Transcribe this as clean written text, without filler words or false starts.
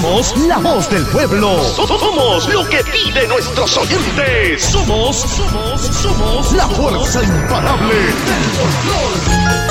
Somos la voz del pueblo. Somos lo que piden nuestros oyentes. Somos la fuerza imparable del folclor.